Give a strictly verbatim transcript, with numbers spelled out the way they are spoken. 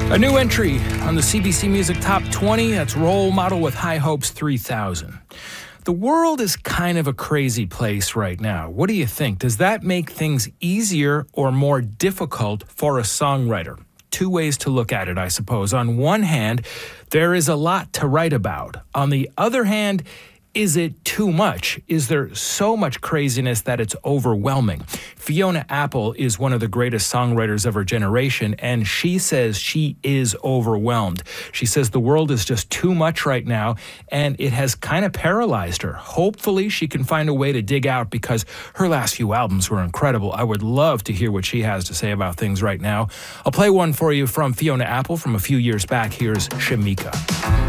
A new entry on the C B C Music Top twenty, that's Role Model with High Hopes three thousand. The world is kind of a crazy place right now. What do you think? Does that make things easier or more difficult for a songwriter? Two ways to look at it, I suppose. On one hand, there is a lot to write about. On the other hand, is it too much? Is there so much craziness that it's overwhelming? Fiona Apple is one of the greatest songwriters of her generation, and she says she is overwhelmed. She says the world is just too much right now, and it has kind of paralyzed her. Hopefully, she can find a way to dig out because her last few albums were incredible. I would love to hear what she has to say about things right now. I'll play one for you from Fiona Apple from a few years back. Here's Shamika.